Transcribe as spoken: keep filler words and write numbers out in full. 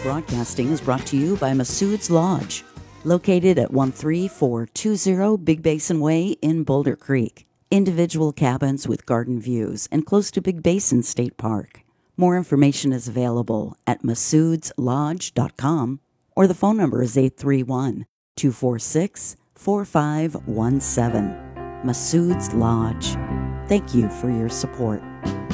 Broadcasting is brought to you by Masood's Lodge, located at one three four two zero Big Basin Way in Boulder Creek. Individual cabins with garden views and close to Big Basin State Park. More information is available at masoods lodge dot com or the phone number is eight three one, two four six, four five one seven. Masood's Lodge. Thank you for your support.